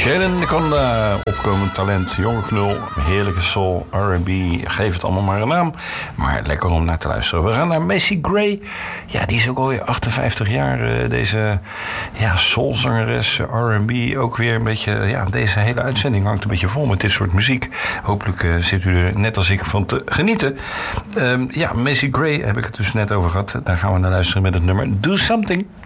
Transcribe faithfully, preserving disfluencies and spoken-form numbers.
Shannon Conda, opkomend talent, jonge knul, heerlijke soul, R en B, geef het allemaal maar een naam. Maar lekker om naar te luisteren. We gaan naar Macy Gray. Ja, die is ook alweer achtenvijftig jaar, deze ja, soulzangeres, R en B. Ook weer een beetje, ja, deze hele uitzending hangt een beetje vol met dit soort muziek. Hopelijk uh, zit u er net als ik van te genieten. Um, ja, Macy Gray heb ik het dus net over gehad. Daar gaan we naar luisteren met het nummer Do Something.